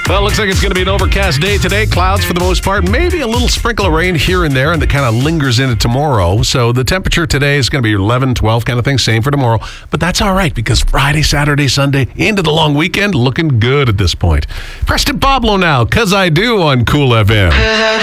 Well, it looks like it's going to be an overcast day today. Clouds for the most part. Maybe a little sprinkle of rain here and there, and that kind of lingers into tomorrow. So the temperature today is going to be 11, 12 kind of thing. Same for tomorrow. But that's all right because Friday, Saturday, Sunday, into the long weekend, looking good at this point. Preston Pablo now, 'Cause I Do on Cool FM.